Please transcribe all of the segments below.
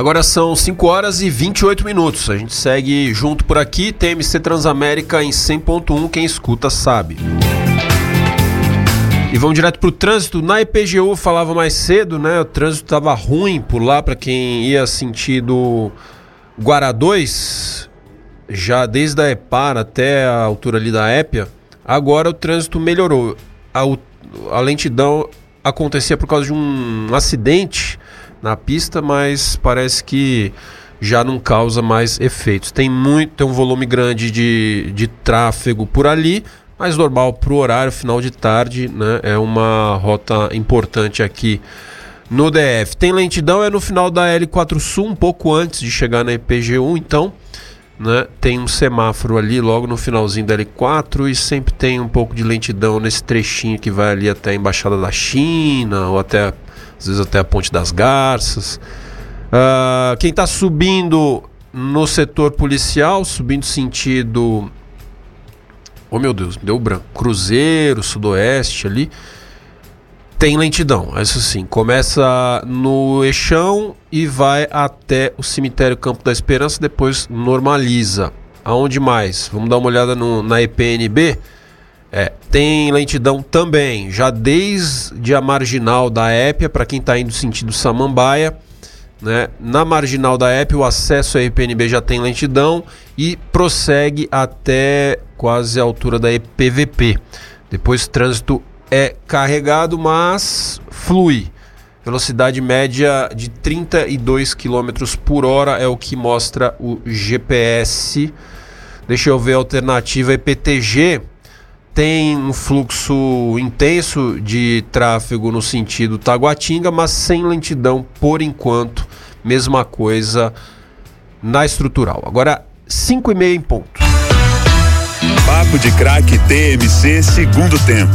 Agora são 5h28. A gente segue junto por aqui. TMC Transamérica em 100.1. Quem escuta sabe. E vamos direto pro trânsito. Na EPGU falava mais cedo, né? O trânsito tava ruim por lá para quem ia sentido Guará 2, já desde a EPAR até a altura ali da Épia. Agora o trânsito melhorou. A lentidão acontecia por causa de um acidente na pista, mas parece que já não causa mais efeitos. Tem um volume grande de tráfego por ali, mas normal para o horário, final de tarde, né? É uma rota importante aqui no DF. Tem lentidão, é no final da L4 Sul, um pouco antes de chegar na EPGU, então, né? Tem um semáforo ali logo no finalzinho da L4 e sempre tem um pouco de lentidão nesse trechinho que vai ali até a Embaixada da China ou até, às vezes até a Ponte das Garças. Quem está subindo no setor policial, subindo sentido... Oh meu Deus, deu branco. Cruzeiro, Sudoeste ali. Tem lentidão, isso sim. Começa no Eixão e vai até o cemitério Campo da Esperança, depois normaliza. Aonde mais? Vamos dar uma olhada na EPNB. Tem lentidão também, já desde a marginal da Épia, para quem está indo sentido Samambaia, né? Na marginal da Épia, o acesso à EPNB já tem lentidão e prossegue até quase a altura da EPVP. Depois o trânsito é carregado, mas flui. Velocidade média de 32 km por hora é o que mostra o GPS. Deixa eu ver a alternativa EPTG. Tem um fluxo intenso de tráfego no sentido Taguatinga, mas sem lentidão por enquanto. Mesma coisa na estrutural. Agora 5h30 em ponto. Papo de Craque TMC segundo tempo.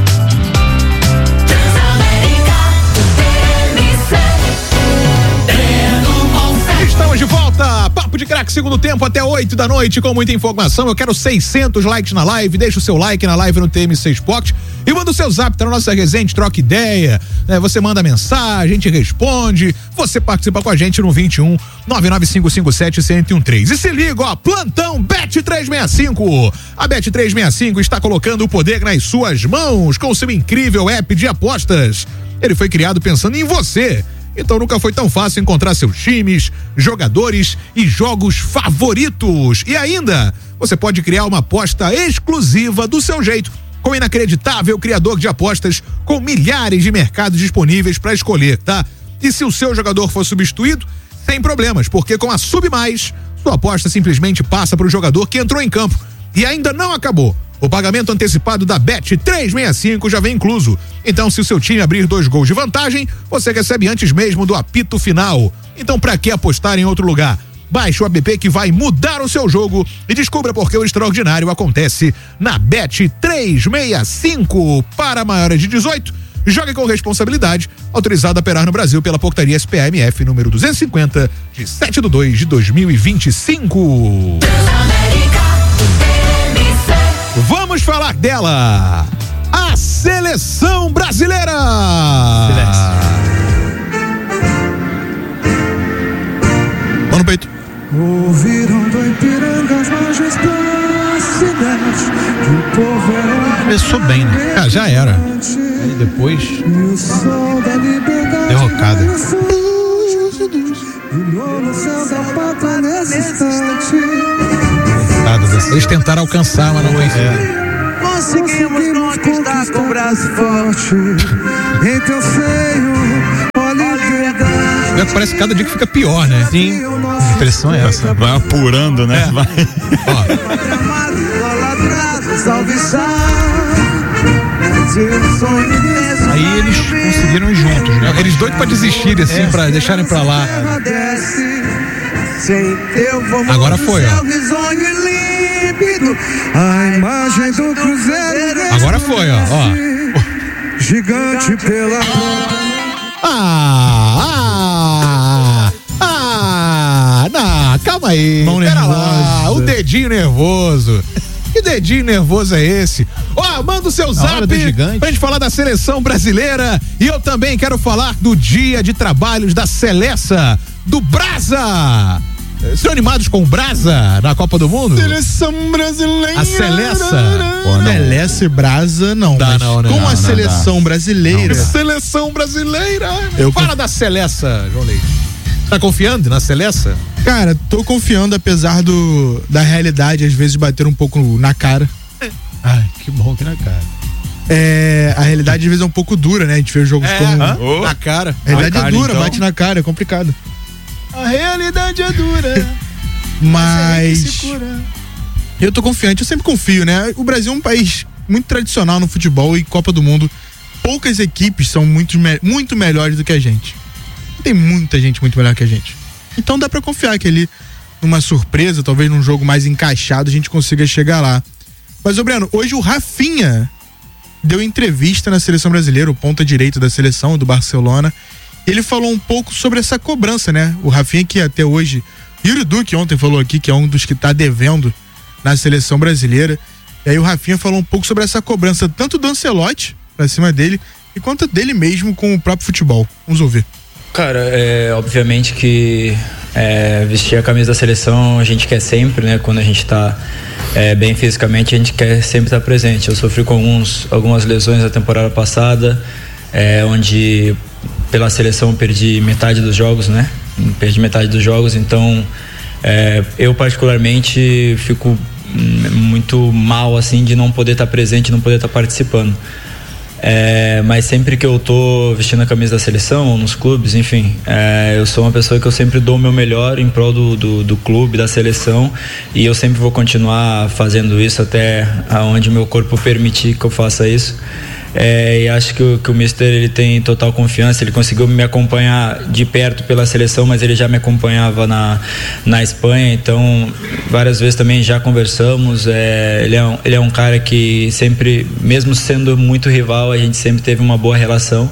Estamos de volta, Papo de Craque, segundo tempo, até 8 da noite, com muita informação. Eu quero 600 likes na live, deixa o seu like na live no TMC Sport e manda o seu zap, tá na nossa resenha, troca ideia, né? Você manda mensagem, a gente responde, você participa com a gente no 21 99557-1013. E se liga, ó, plantão Bet365. A Bet365 está colocando o poder nas suas mãos com seu incrível app de apostas. Ele foi criado pensando em você. Então nunca foi tão fácil encontrar seus times, jogadores e jogos favoritos. E ainda, você pode criar uma aposta exclusiva do seu jeito, com o inacreditável criador de apostas com milhares de mercados disponíveis para escolher, tá? E se o seu jogador for substituído, sem problemas, porque com a Sub Mais, sua aposta simplesmente passa para o jogador que entrou em campo. E ainda não acabou. O pagamento antecipado da Bet365 já vem incluso. Então, se o seu time abrir 2 gols de vantagem, você recebe antes mesmo do apito final. Então, pra que apostar em outro lugar? Baixe o app que vai mudar o seu jogo e descubra por que o extraordinário acontece na Bet365. Para maiores de 18, jogue com responsabilidade. Autorizado a operar no Brasil pela portaria SPAMF número 250, de 7/2/2025. Vamos falar dela, a Seleção Brasileira. Mão no peito. Ouviram do Ipiranga as margens da cidade, que o povo era... Começou bem, né? Já era. Aí depois, derrocada. Eles tentaram alcançar, mas não foi. Conseguimos conquistar com o braço forte. Em teu seio, olha verdade. Parece que cada dia que fica pior, né? Sim. A impressão é essa. Vai apurando, né? Vai. Ó. Aí eles conseguiram ir juntos, né? Eles doidos pra desistirem, assim, pra deixarem pra lá. Agora foi, ó. A imagem do Cruzeiro. Agora foi, ó. Gigante pela não, calma aí. Mão Pera nervosa. lá, o dedinho nervoso. Que dedinho nervoso é esse? Ó, manda o seu zap pra gente falar da Seleção Brasileira. E eu também quero falar do Dia de Trabalhos da Celessa. do Brasa. Estão animados com o Brasa na Copa do Mundo? Seleção brasileira. A Celessa. Celeste Brasa, não. Dá, mas não, né? com Não, a não seleção brasileira. Seleção brasileira. Eu Fala da Celessa, João Leite. Tá confiando na Celessa? Cara, tô confiando, apesar da realidade às vezes bater um pouco na cara. Ai, que bom que na cara. A realidade às vezes é um pouco dura, né? A gente vê jogos como... Na cara. A realidade cara, é dura, então. bate na cara, é complicado. A realidade é dura. Mas eu tô confiante, eu sempre confio, né? O Brasil é um país muito tradicional no futebol e Copa do Mundo. Poucas equipes são muito melhores do que a gente. Tem muita gente muito melhor que a gente. Então dá pra confiar que ali, numa surpresa, talvez num jogo mais encaixado, a gente consiga chegar lá. Mas, ô Breno, hoje o Rafinha deu entrevista na seleção brasileira, o ponta direito da seleção, do Barcelona. Ele falou um pouco sobre essa cobrança, né? O Rafinha, que até hoje, Yuri Duque ontem falou aqui que é um dos que tá devendo na seleção brasileira. E aí o Rafinha falou um pouco sobre essa cobrança, tanto do Ancelotti pra cima dele, e quanto dele mesmo com o próprio futebol. Vamos ouvir. Cara, obviamente que vestir a camisa da seleção a gente quer sempre, né? Quando a gente tá bem fisicamente, a gente quer sempre estar presente. Eu sofri com algumas lesões na temporada passada, onde pela seleção eu perdi metade dos jogos, né? Então eu particularmente fico muito mal assim de não poder estar presente, não poder estar participando. Mas sempre que eu tô vestindo a camisa da seleção ou nos clubes, enfim, eu sou uma pessoa que eu sempre dou o meu melhor em prol do clube, da seleção, e eu sempre vou continuar fazendo isso até onde meu corpo permitir que eu faça isso. E acho que o Mister, ele tem total confiança. Ele conseguiu me acompanhar de perto pela seleção, mas ele já me acompanhava na Espanha, então várias vezes também já conversamos. Ele é um cara que sempre, mesmo sendo muito rival, a gente sempre teve uma boa relação.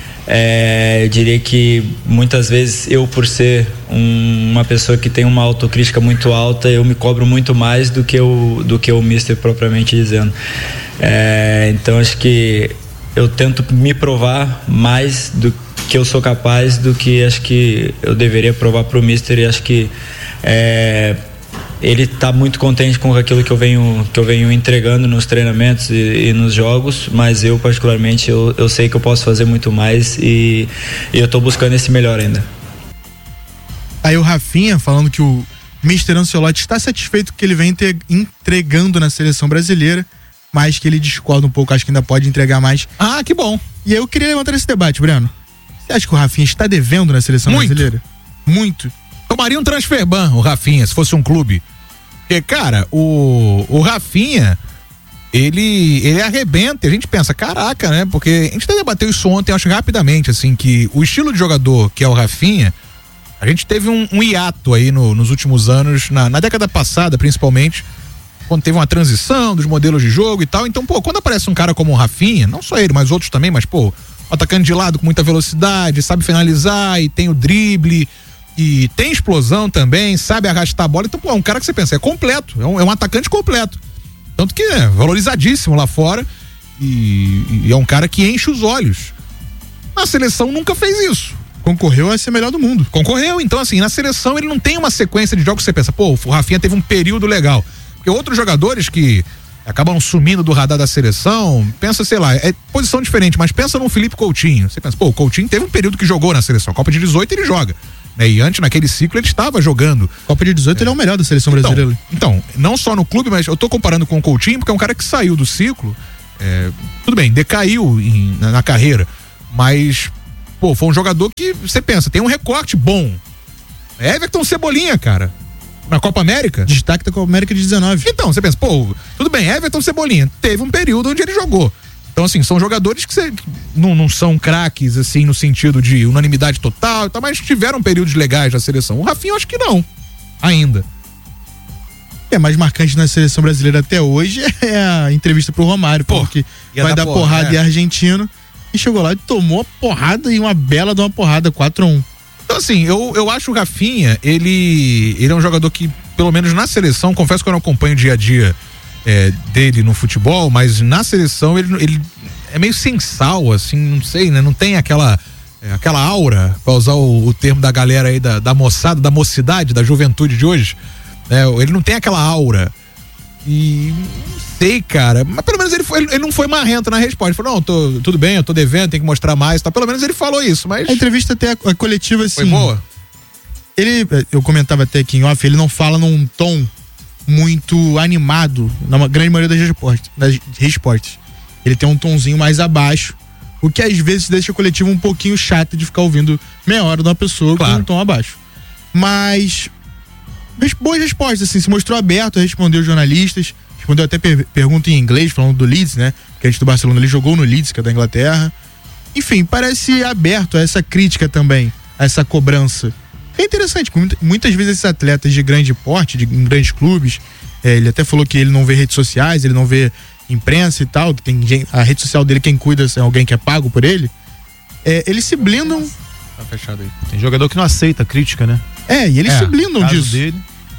Eu diria que muitas vezes eu, por ser uma pessoa que tem uma autocrítica muito alta, eu me cobro muito mais do que o Mister propriamente dizendo. Então acho que eu tento me provar mais do que eu sou capaz do que acho que eu deveria provar pro Mister, e acho que ele está muito contente com aquilo que eu venho entregando nos treinamentos e nos jogos, mas eu particularmente eu sei que eu posso fazer muito mais, e eu estou buscando esse melhor ainda. Aí o Rafinha falando que o Mister Ancelotti está satisfeito com o que ele vem entregando na seleção brasileira, mas que ele discorda um pouco, acho que ainda pode entregar mais. Ah, que bom. E eu queria levantar esse debate, Breno. Você acha que o Rafinha está devendo na seleção brasileira? Muito. Tomaria um transfer ban, o Rafinha, se fosse um clube. Porque, cara, o Rafinha, ele arrebenta, e a gente pensa, caraca, né? Porque a gente até debateu isso ontem, acho rapidamente, assim, que o estilo de jogador que é o Rafinha, a gente teve um hiato aí nos últimos anos, na década passada, principalmente, quando teve uma transição dos modelos de jogo e tal. Então, quando aparece um cara como o Rafinha, não só ele, mas outros também, mas, um atacante de lado com muita velocidade, sabe finalizar e tem o drible e tem explosão também, sabe arrastar a bola. Então, é um cara que você pensa, é completo, é um atacante completo. Tanto que é valorizadíssimo lá fora e é um cara que enche os olhos. Na seleção nunca fez isso. Concorreu a ser melhor do mundo. Concorreu, então assim, na seleção ele não tem uma sequência de jogos que você pensa, o Rafinha teve um período legal. Porque outros jogadores que acabam sumindo do radar da seleção, pensa, sei lá, é posição diferente, mas pensa no Felipe Coutinho. Você pensa, o Coutinho teve um período que jogou na seleção, Copa de 18 ele joga, né? E antes, naquele ciclo, ele estava jogando. Copa de 18 ele é o melhor da seleção brasileira. Então, não só no clube, mas eu tô comparando com o Coutinho, porque é um cara que saiu do ciclo, tudo bem, decaiu na carreira, mas, foi um jogador que você pensa, tem um recorte bom. Everton Cebolinha, cara. Na Copa América? Destaque da Copa América de 19. Então, você pensa, tudo bem, Everton Cebolinha, teve um período onde ele jogou. Então, assim, são jogadores que não são craques, assim, no sentido de unanimidade total e tal, mas tiveram períodos legais na seleção. O Rafinha, eu acho que não, ainda. É mais marcante na seleção brasileira até hoje é a entrevista pro Romário, porque vai dar porrada em argentino, e chegou lá e tomou a porrada, e uma bela de uma porrada, 4-1. Então, assim, eu acho o Rafinha, ele é um jogador que, pelo menos na seleção, confesso que eu não acompanho o dia a dia dele no futebol, mas na seleção ele é meio sem sal, assim, não sei, né? Não tem aquela aquela aura, pra usar o termo da galera aí da moçada, da mocidade, da juventude de hoje, né? Ele não tem aquela aura. E não sei, cara, mas pelo menos ele não foi marrento na resposta. Ele falou, não, tudo bem, eu tô devendo, tem que mostrar mais, tá? Pelo menos ele falou isso, mas... A entrevista até a coletiva, assim... Foi boa? Eu comentava até aqui em off, ele não fala num tom muito animado, na grande maioria das respostas. Ele tem um tomzinho mais abaixo, o que às vezes deixa a coletiva um pouquinho chata de ficar ouvindo meia hora de uma pessoa com um tom abaixo. Mas... boas respostas, assim, se mostrou aberto a responder os jornalistas, respondeu até pergunta em inglês, falando do Leeds, né? Porque antes do Barcelona ele jogou no Leeds, que é da Inglaterra. Enfim, parece aberto a essa crítica também, a essa cobrança. É interessante, muitas vezes esses atletas de grande porte, em grandes clubes, ele até falou que ele não vê redes sociais, ele não vê imprensa e tal, que tem a rede social dele, quem cuida é alguém que é pago por ele. Eles se blindam. Tá fechado aí. Tem jogador que não aceita crítica, né? E eles se blindam disso. Dele,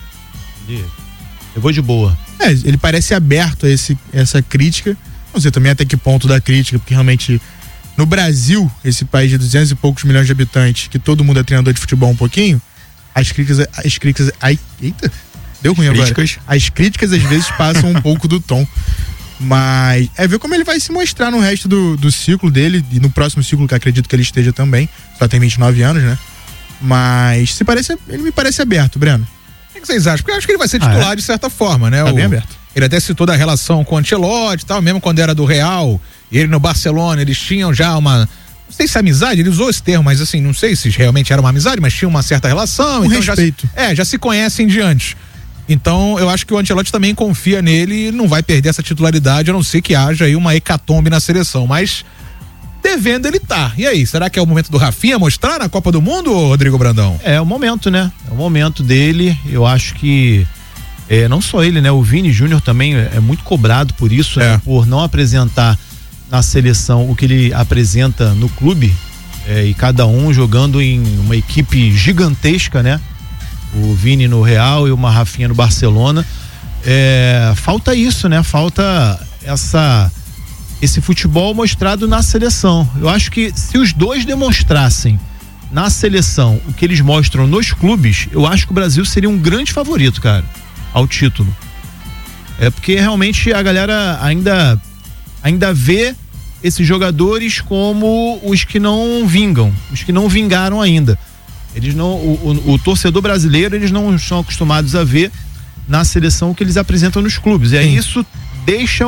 eu vou de boa. Ele parece aberto a essa crítica. Não sei também até que ponto da crítica, porque realmente no Brasil, esse país de 200 e poucos milhões de habitantes, que todo mundo é treinador de futebol um pouquinho, as críticas eita, deu ruim agora. As críticas às vezes passam um pouco do tom. Mas ver como ele vai se mostrar no resto do ciclo dele e no próximo ciclo, que acredito que ele esteja também. Só tem 29 anos, né? Mas ele me parece aberto, Breno. O que vocês acham? Porque eu acho que ele vai ser titular de certa forma, né? Tá bem aberto. Ele até citou da relação com o Ancelotti e tal, mesmo quando era do Real, e ele no Barcelona, eles tinham já uma... Não sei se é amizade, ele usou esse termo, mas assim, não sei se realmente era uma amizade, mas tinha uma certa relação. Então respeito. Já se conhecem de antes. Então, eu acho que o Ancelotti também confia nele e não vai perder essa titularidade, a não ser que haja aí uma hecatombe na seleção. Mas devendo ele tá. E aí, será que é o momento do Rafinha mostrar na Copa do Mundo, Rodrigo Brandão? É o momento, né? É o momento dele. Eu acho que não só ele, né? O Vini Júnior também é muito cobrado por isso, né? Por não apresentar na seleção o que ele apresenta no clube, e cada um jogando em uma equipe gigantesca, né? O Vini no Real e uma Rafinha no Barcelona. Falta isso, né? Falta esse futebol mostrado na seleção. Eu acho que se os dois demonstrassem na seleção o que eles mostram nos clubes, eu acho que o Brasil seria um grande favorito, cara, ao título. Porque realmente a galera ainda vê esses jogadores como os que não vingam, os que não vingaram ainda. Eles não, o torcedor brasileiro, eles não são acostumados a ver na seleção o que eles apresentam nos clubes. E aí isso deixa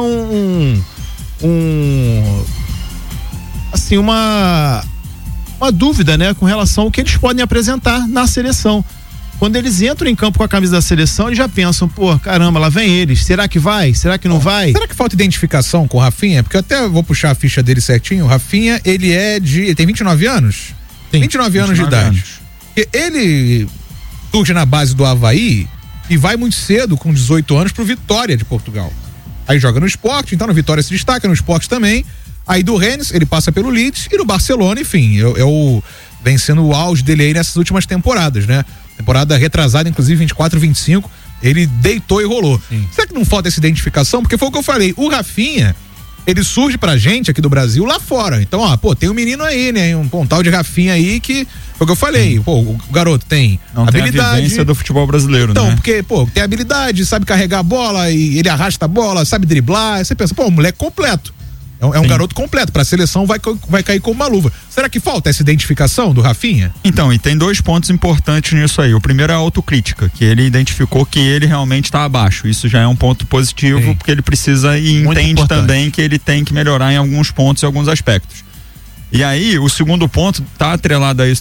uma dúvida, né, com relação ao que eles podem apresentar na seleção. Quando eles entram em campo com a camisa da seleção, eles já pensam, pô, caramba, lá vem eles, será que vai? Será que não vai? Será que falta identificação com o Rafinha? Porque eu até vou puxar a ficha dele certinho. O Rafinha, ele tem 29 anos? Tem 29 anos de idade. Ele surge na base do Avaí e vai muito cedo, com 18 anos, pro Vitória de Portugal. Aí joga no Sport, então no Vitória se destaca, no Sport também. Aí do Rennes, ele passa pelo Leeds e no Barcelona, enfim, vem sendo o auge dele aí nessas últimas temporadas, né? Temporada retrasada, inclusive 24, 25, ele deitou e rolou. Sim. Será que não falta essa identificação? Porque foi o que eu falei, o Rafinha, ele surge pra gente aqui do Brasil lá fora. Então, tem um menino aí, né? Um tal de Rafinha aí que, foi o que eu falei, o garoto tem habilidade. Tem a vivência do futebol brasileiro, então, né? Porque, tem habilidade, sabe carregar a bola e ele arrasta a bola, sabe driblar. Aí você pensa, o moleque completo. É um garoto completo, pra seleção vai cair como uma luva. Será que falta essa identificação do Rafinha? Então, e tem 2 pontos importantes nisso aí. O primeiro é a autocrítica, que ele identificou que ele realmente está abaixo. Isso já é um ponto positivo, sim, porque ele precisa e muito entende importante também que ele tem que melhorar em alguns pontos e alguns aspectos. E aí, o segundo ponto tá atrelado a isso